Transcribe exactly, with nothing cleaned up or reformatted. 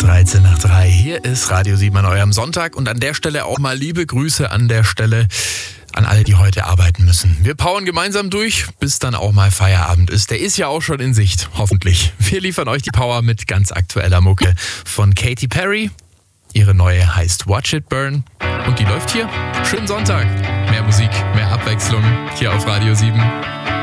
dreizehn nach drei. Hier ist Radio sieben an eurem Sonntag und an der Stelle auch mal liebe Grüße an der Stelle an alle, die heute arbeiten müssen. Wir powern gemeinsam durch, bis dann auch mal Feierabend ist. Der ist ja auch schon in Sicht, hoffentlich. Wir liefern euch die Power mit ganz aktueller Mucke von Katy Perry. Ihre neue heißt Watch It Burn und die läuft hier. Schönen Sonntag. Mehr Musik, mehr Abwechslung hier auf Radio sieben.